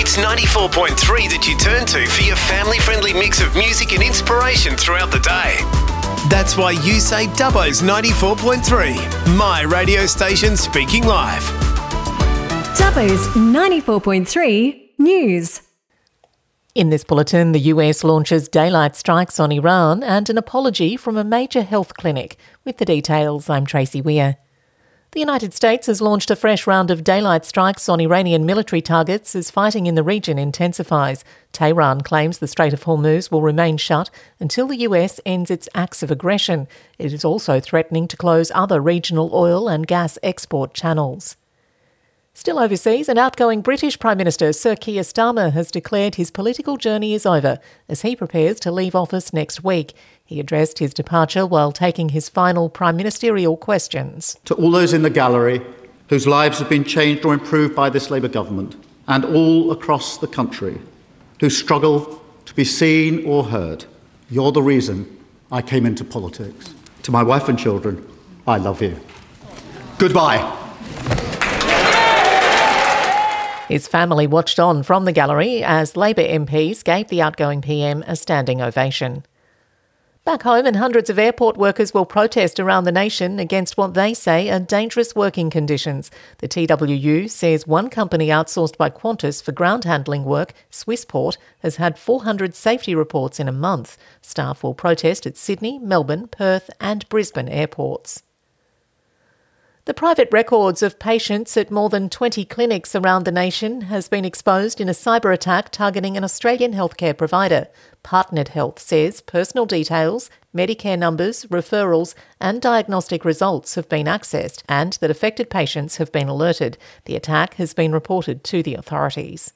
It's 94.3 that you turn to for your family-friendly mix of music and inspiration throughout the day. That's why you say Dubbo's 94.3, my radio station speaking live. Dubbo's 94.3 News. In this bulletin, the US launches daylight strikes on Iran and an apology from a major health clinic. With the details, I'm Tracy Weir. The United States has launched a fresh round of daylight strikes on Iranian military targets as fighting in the region intensifies. Tehran claims the Strait of Hormuz will remain shut until the US ends its acts of aggression. It is also threatening to close other regional oil and gas export channels. Still overseas, an outgoing British Prime Minister Sir Keir Starmer has declared his political journey is over as he prepares to leave office next week. He addressed his departure while taking his final prime ministerial questions. To all those in the gallery whose lives have been changed or improved by this Labour government, and all across the country who struggle to be seen or heard, you're the reason I came into politics. To my wife and children, I love you. Goodbye. His family watched on from the gallery as Labour MPs gave the outgoing PM a standing ovation. Back home, and hundreds of airport workers will protest around the nation against what they say are dangerous working conditions. The TWU says one company outsourced by Qantas for ground handling work, Swissport, has had 400 safety reports in a month. Staff will protest at Sydney, Melbourne, Perth and Brisbane airports. The private records of patients at more than 20 clinics around the nation has been exposed in a cyber attack targeting an Australian healthcare provider. Partnered Health says personal details, Medicare numbers, referrals and diagnostic results have been accessed and that affected patients have been alerted. The attack has been reported to the authorities.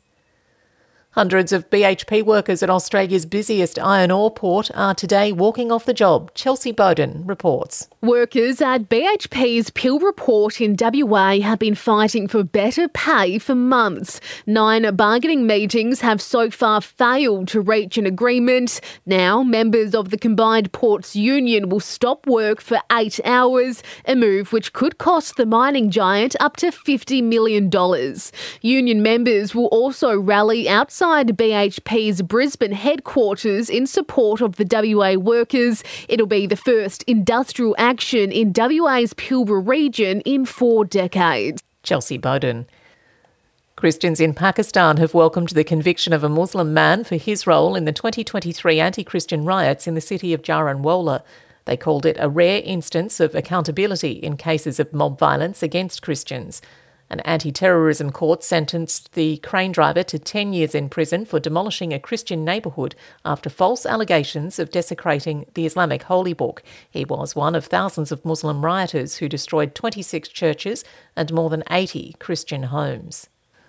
Hundreds of BHP workers at Australia's busiest iron ore port are today walking off the job. Chelsea Bowden reports. Workers at BHP's Pilbara port in WA have been fighting for better pay for months. 9 bargaining meetings have so far failed to reach an agreement. Now, members of the combined ports union will stop work for 8 hours, a move which could cost the mining giant up to $50 million. Union members will also rally outside BHP's Brisbane headquarters in support of the WA workers. It'll be the first industrial action in WA's Pilbara region in 4 decades. Chelsea Bowden. Christians in Pakistan have welcomed the conviction of a Muslim man for his role in the 2023 anti-Christian riots in the city of Jaranwala. They called it a rare instance of accountability in cases of mob violence against Christians. An anti-terrorism court sentenced the crane driver to 10 years in prison for demolishing a Christian neighbourhood after false allegations of desecrating the Islamic holy book. He was one of thousands of Muslim rioters who destroyed 26 churches and more than 80 Christian homes.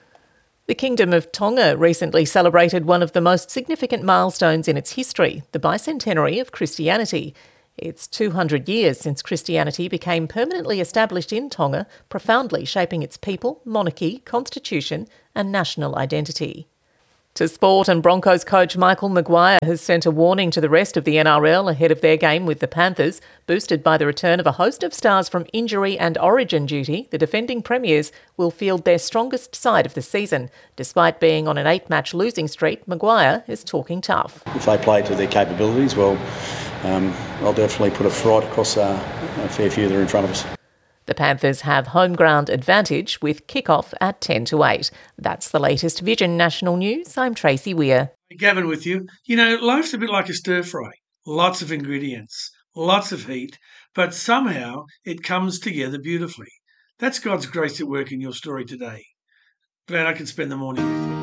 The Kingdom of Tonga recently celebrated one of the most significant milestones in its history, the bicentenary of Christianity. It's 200 years since Christianity became permanently established in Tonga, profoundly shaping its people, monarchy, constitution and national identity. To sport, and Broncos coach Michael Maguire has sent a warning to the rest of the NRL ahead of their game with the Panthers. Boosted by the return of a host of stars from injury and origin duty, the defending premiers will field their strongest side of the season. Despite being on an 8-match losing streak, Maguire is talking tough. If they play to their capabilities, well, I'll definitely put a fright across a fair few that are in front of us. The Panthers have home ground advantage with kick-off at 10 to 8. That's the latest Vision National News. I'm Tracy Weir. Gavin with you. You know, life's a bit like a stir-fry. Lots of ingredients, lots of heat, but somehow it comes together beautifully. That's God's grace at work in your story today. Glad I can spend the morning with you.